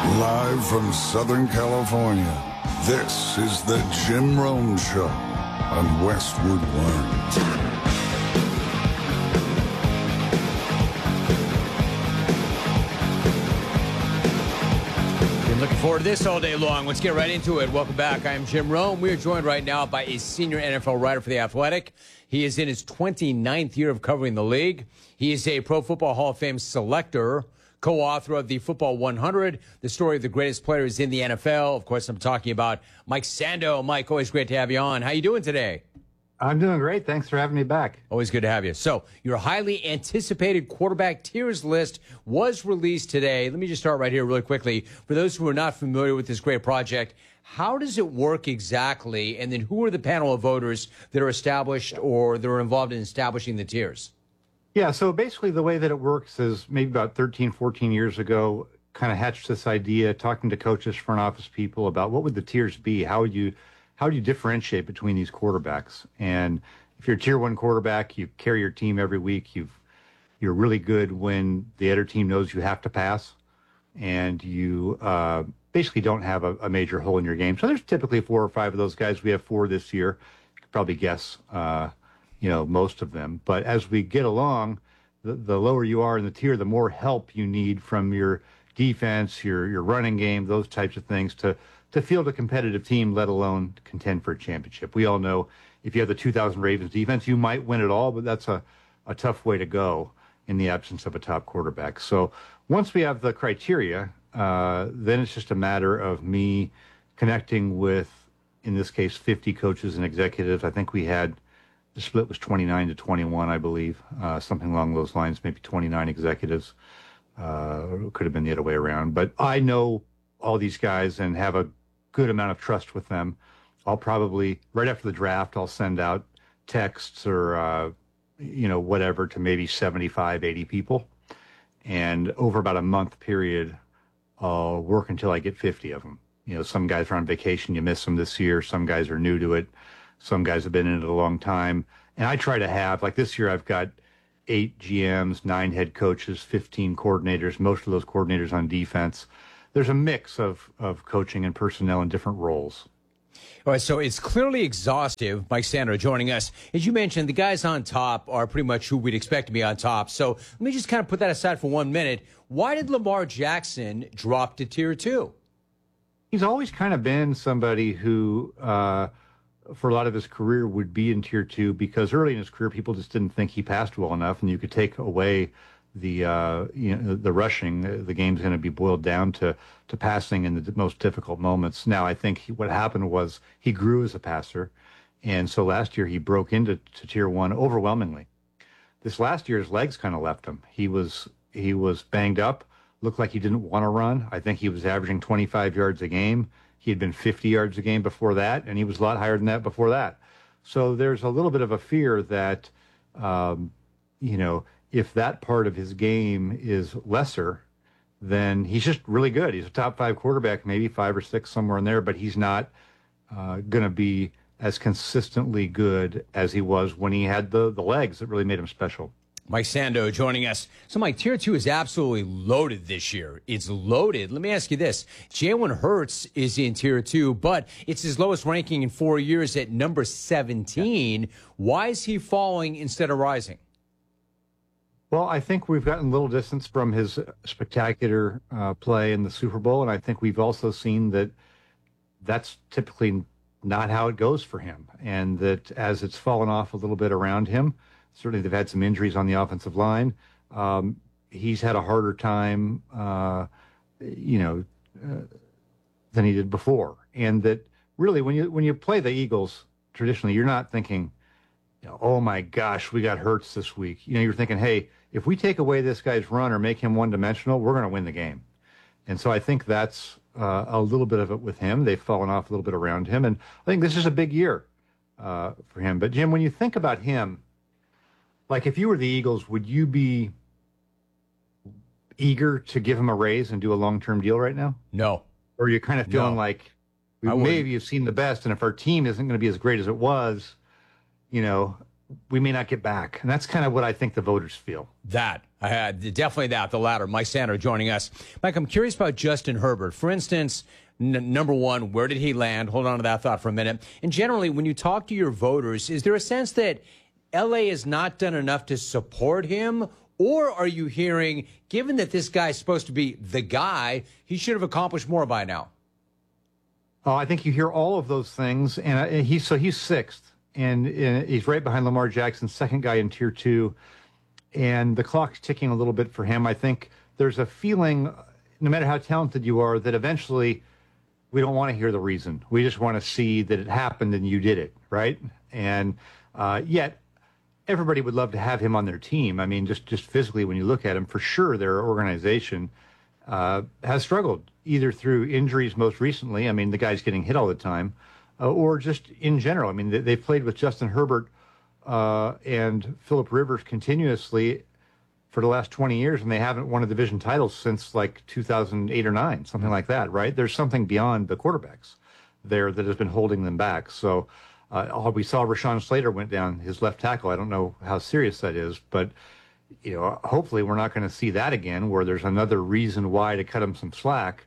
Live from Southern California, this is the Jim Rome Show on Westwood One. Looking forward to this all day long. Let's get right into it. Welcome back. I am Jim Rome. We are joined right now by a senior NFL writer for The Athletic. He is in his 29th year of covering the league. He is a Pro Football Hall of Fame selector, co-author of the Football 100, the story of the greatest players in the NFL. Of course, I'm talking about Mike Sando. Mike, always great to have you on. How you doing today? I'm doing great. Thanks for having me back. Always good to have you. So your highly anticipated quarterback tiers list was released today. Let me just start right here really quickly. For those who are not familiar with this great project, how does it work exactly? And then who are the panel of voters that are established or that are involved in establishing the tiers? Yeah, so basically the way that it works is maybe about 13, 14 years ago, kind of hatched this idea, talking to coaches, front office people about what would the tiers be? How do you differentiate between these quarterbacks? And if you're a tier one quarterback, you carry your team every week. You're really good when the other team knows you have to pass, and you basically don't have a major hole in your game. So there's typically 4 or 5 of those guys. We have 4 this year. You could probably guess, most of them. But as we get along, the lower you are in the tier, the more help you need from your defense, your running game, those types of things to field a competitive team, let alone contend for a championship. We all know if you have the 2000 Ravens defense, you might win it all, but that's a tough way to go in the absence of a top quarterback. So once we have the criteria, then it's just a matter of me connecting with, in this case, 50 coaches and executives. I think we had, the split was 29 to 21, I believe, something along those lines, maybe 29 executives. Could have been the other way around. But I know all these guys and have a good amount of trust with them. I'll probably, right after the draft, I'll send out texts or, whatever to maybe 75, 80 people. And over about a month period, I'll work until I get 50 of them. Some guys are on vacation. You miss them this year. Some guys are new to it. Some guys have been in it a long time. And I try to have, like this year, I've got 8 GMs, 9 head coaches, 15 coordinators, most of those coordinators on defense. There's a mix of coaching and personnel in different roles. All right, so it's clearly exhaustive. Mike Sando joining us. As you mentioned, the guys on top are pretty much who we'd expect to be on top. So let me just kind of put that aside for 1 minute. Why did Lamar Jackson drop to tier 2? He's always kind of been somebody who, for a lot of his career, would be in tier 2 because early in his career, people just didn't think he passed well enough, and you could take away the rushing. The game's going to be boiled down to passing in the most difficult moments. Now, I think what happened was he grew as a passer, and so last year he broke into tier 1 overwhelmingly. This last year, his legs kind of left him. He was banged up, looked like he didn't want to run. I think he was averaging 25 yards a game. He had been 50 yards a game before that, and he was a lot higher than that before that. So there's a little bit of a fear that, if that part of his game is lesser, then he's just really good. He's a top 5 quarterback, maybe 5 or 6, somewhere in there, but he's not going to be as consistently good as he was when he had the legs that really made him special. Mike Sando joining us. So, Mike, tier 2 is absolutely loaded this year. It's loaded. Let me ask you this. Jalen Hurts is in tier 2, but it's his lowest ranking in 4 years at number 17. Yeah. Why is he falling instead of rising? Well, I think we've gotten a little distance from his spectacular play in the Super Bowl, and I think we've also seen that that's typically not how it goes for him, and that as it's fallen off a little bit around him, certainly they've had some injuries on the offensive line. He's had a harder time, than he did before, and that really when you play the Eagles, traditionally you're not thinking, oh my gosh, we got Hurts this week. You're thinking, hey, if we take away this guy's run or make him one-dimensional, we're going to win the game. And so I think that's a little bit of it with him. They've fallen off a little bit around him, and I think this is a big year for him. But, Jim, when you think about him, like if you were the Eagles, would you be eager to give him a raise and do a long-term deal right now? No. Or are you kind of feeling like maybe you've seen the best, and if our team isn't going to be as great as it was, we may not get back. And that's kind of what I think the voters feel. Definitely the latter. Mike Sando joining us. Mike, I'm curious about Justin Herbert. For instance, number one, where did he land? Hold on to that thought for a minute. And generally, when you talk to your voters, is there a sense that L.A. has not done enough to support him? Or are you hearing, given that this guy's supposed to be the guy, he should have accomplished more by now? I think you hear all of those things. And he's sixth. And he's right behind Lamar Jackson, second guy in tier 2. And the clock's ticking a little bit for him. I think there's a feeling, no matter how talented you are, that eventually we don't want to hear the reason. We just want to see that it happened and you did it, right? And yet everybody would love to have him on their team. I mean, just physically, when you look at him, for sure their organization has struggled, either through injuries most recently. I mean, the guy's getting hit all the time, or just in general. I mean, they've played with Justin Herbert and Phillip Rivers continuously for the last 20 years, and they haven't won a division title since like 2008 or 9, something like that, right? There's something beyond the quarterbacks there that has been holding them back. So we saw Rashawn Slater went down, his left tackle. I don't know how serious that is, but hopefully we're not going to see that again, where there's another reason why to cut him some slack.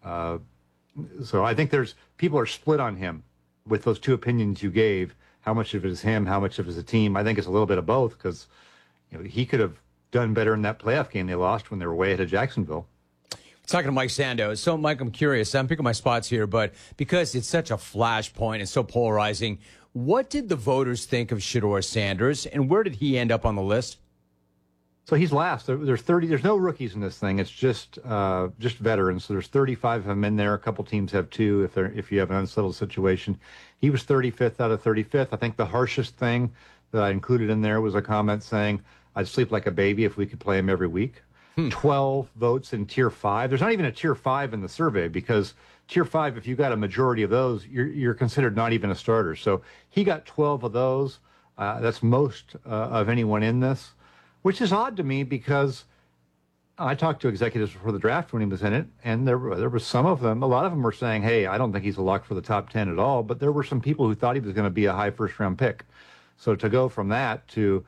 So I think people are split on him with those two opinions you gave. How much of it is him? How much of it is the team? I think it's a little bit of both, because he could have done better in that playoff game they lost when they were way ahead of Jacksonville. Talking to Mike Sando. So, Mike, I'm curious. I'm picking my spots here, but because it's such a flashpoint and so polarizing, what did the voters think of Shedeur Sanders, and where did he end up on the list? So he's last. There's 30. There's no rookies in this thing. It's just veterans. So there's 35 of them in there. A couple teams have 2 if you have an unsettled situation. He was 35th out of 35th. I think the harshest thing that I included in there was a comment saying, "I'd sleep like a baby if we could play him every week." 12 votes in tier 5. There's not even a tier 5 in the survey, because tier 5, if you got a majority of those, you're considered not even a starter. So he got 12 of those. That's most of anyone in this, which is odd to me, because I talked to executives before the draft when he was in it, and there were some of them, a lot of them were saying, hey, I don't think he's a lock for the top 10 at all, but there were some people who thought he was going to be a high first-round pick. So to go from that to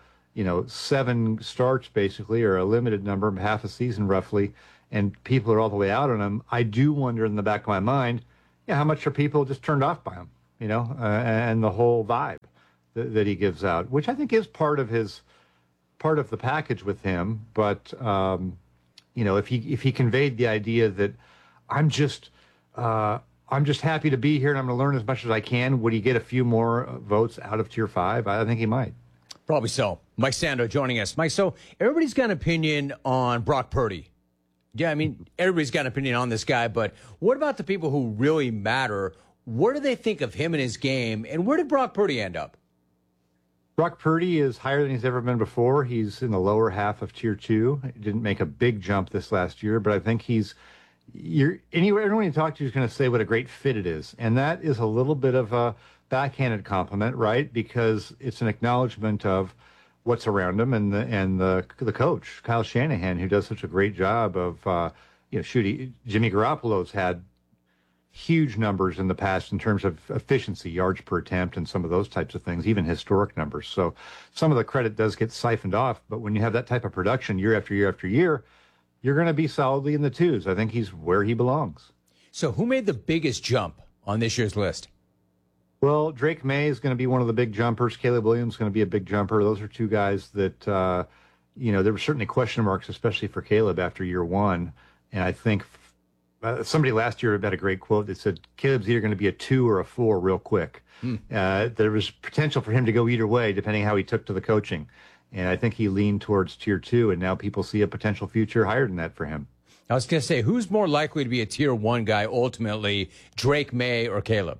7 starts basically, or a limited number, half a season roughly, and people are all the way out on him, I do wonder in the back of my mind, how much are people just turned off by him, and the whole vibe that he gives out, which I think is part of the package with him. But if he conveyed the idea that I'm just happy to be here and I'm going to learn as much as I can, would he get a few more votes out of tier 5? I think he might. Probably so. Mike Sando joining us. Mike, so everybody's got an opinion on Brock Purdy. Yeah, I mean, everybody's got an opinion on this guy, but what about the people who really matter? What do they think of him and his game, and where did Brock Purdy end up? Brock Purdy is higher than he's ever been before. He's in the lower half of tier 2. He didn't make a big jump this last year, but I think everyone you talk to is going to say what a great fit it is. And that is a little bit of a backhanded compliment, right? Because it's an acknowledgement of what's around him and the coach, Kyle Shanahan, who does such a great job of, Jimmy Garoppolo's had huge numbers in the past in terms of efficiency, yards per attempt, and some of those types of things, even historic numbers. So some of the credit does get siphoned off, but when you have that type of production year after year after year, you're going to be solidly in the 2s. I think he's where he belongs. So who made the biggest jump on this year's list? Well, Drake May is going to be one of the big jumpers. Caleb Williams is going to be a big jumper. Those are 2 guys that, there were certainly question marks, especially for Caleb after year 1. And I think somebody last year had a great quote that said, Caleb's either going to be a 2 or a 4 real quick. There was potential for him to go either way, depending how he took to the coaching. And I think he leaned towards tier 2, and now people see a potential future higher than that for him. I was going to say, who's more likely to be a tier 1 guy ultimately, Drake May or Caleb?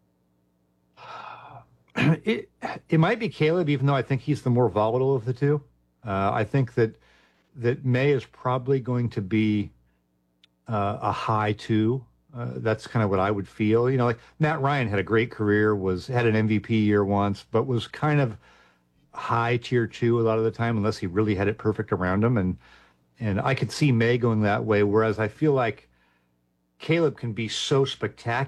It might be Caleb, even though I think he's the more volatile of the 2. I think that May is probably going to be a high 2. That's kind of what I would feel. Like Matt Ryan had a great career, had an MVP year once, but was kind of high tier 2 a lot of the time, unless he really had it perfect around him. And I could see May going that way, whereas I feel like Caleb can be so spectacular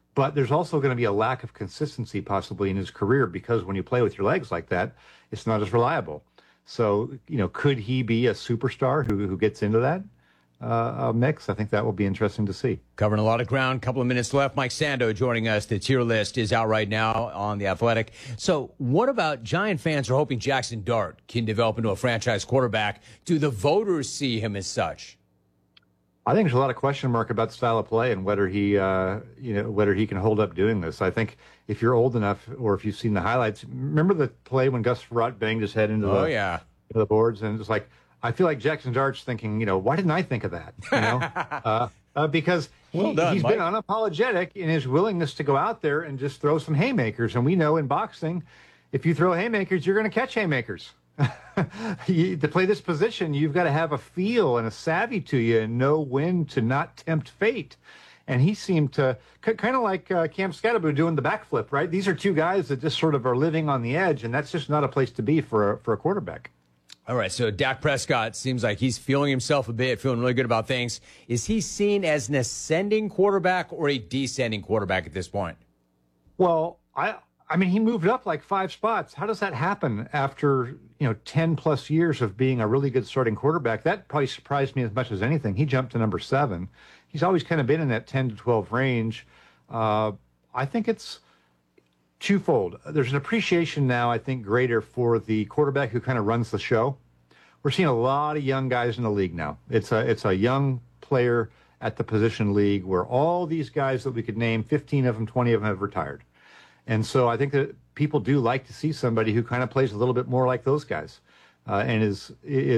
But there's also going to be a lack of consistency possibly in his career because when you play with your legs like that, it's not as reliable. So, could he be a superstar who gets into that mix? I think that will be interesting to see. Covering a lot of ground, couple of minutes left. Mike Sando joining us. The tier list is out right now on The Athletic. So what about Giant fans are hoping Jackson Dart can develop into a franchise quarterback? Do the voters see him as such? I think there's a lot of question mark about style of play and whether he can hold up doing this. I think if you're old enough or if you've seen the highlights, remember the play when Gus Frerotte banged his head into the boards, and it's like, I feel like Jackson Dart's thinking, why didn't I think of that? Because he's been unapologetic in his willingness to go out there and just throw some haymakers. And we know in boxing, if you throw haymakers, you're going to catch haymakers. To play this position, you've got to have a feel and a savvy to you and know when to not tempt fate. And he seemed to, kind of like Cam Scatterbo doing the backflip, right? These are two guys that just sort of are living on the edge, and that's just not a place to be for a quarterback. All right, so Dak Prescott seems like he's feeling himself a bit, feeling really good about things. Is he seen as an ascending quarterback or a descending quarterback at this point? Well, I mean, he moved up like 5 spots. How does that happen after, 10 plus years of being a really good starting quarterback? That probably surprised me as much as anything. He jumped to number 7. He's always kind of been in that 10 to 12 range. I think it's twofold. There's an appreciation now, I think, greater for the quarterback who kind of runs the show. We're seeing a lot of young guys in the league now. It's a young player at the position league where all these guys that we could name, 15 of them, 20 of them have retired. And so I think that people do like to see somebody who kind of plays a little bit more like those guys and is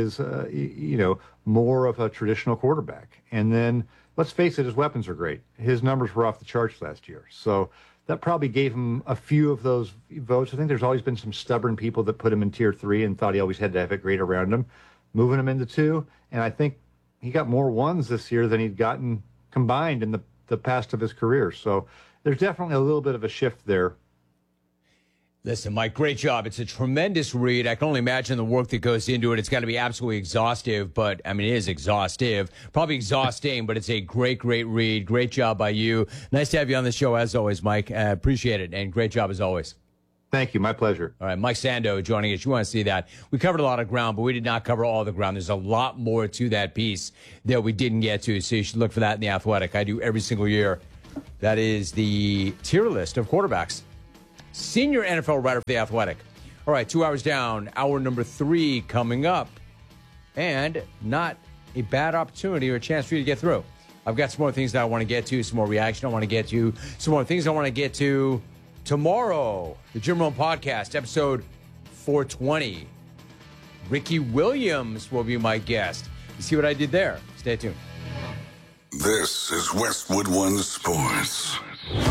more of a traditional quarterback. And then let's face it, his weapons are great. His numbers were off the charts last year. So that probably gave him a few of those votes. I think there's always been some stubborn people that put him in tier 3 and thought he always had to have it great around him, moving him into 2. And I think he got more 1s this year than he'd gotten combined in the past of his career. So there's definitely a little bit of a shift there. Listen, Mike, great job. It's a tremendous read. I can only imagine the work that goes into it. It's got to be absolutely exhaustive, but I mean, it is exhaustive, probably exhausting, but it's a great, great read. Great job by you. Nice to have you on the show as always, Mike. Appreciate it. And great job as always. Thank you. My pleasure. All right. Mike Sando joining us. You want to see that. We covered a lot of ground, but we did not cover all the ground. There's a lot more to that piece that we didn't get to. So you should look for that in The Athletic. I do every single year. That is the tier list of quarterbacks. Senior NFL writer for The Athletic. All right, 2 hours down, hour number 3 coming up. And not a bad opportunity or a chance for you to get through. I've got some more things that I want to get to, some more reaction I want to get to, some more things I want to get to tomorrow. The Jim Rome Podcast, episode 420. Ricky Williams will be my guest. You see what I did there? Stay tuned. This is Westwood One Sports.